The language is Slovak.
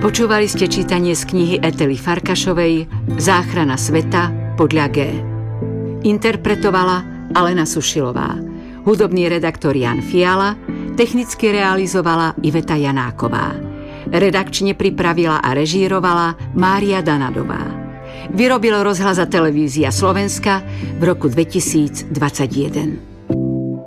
Počúvali ste čítanie z knihy Etely Farkašovej Záchrana sveta podľa G. Interpretovala Alena Sušilová. Hudobný redaktor Jan Fiala, technicky realizovala Iveta Janáková. Redakčne pripravila a režírovala Mária Danadová. Vyrobil Rozhlas a televízia Slovenska v roku 2021.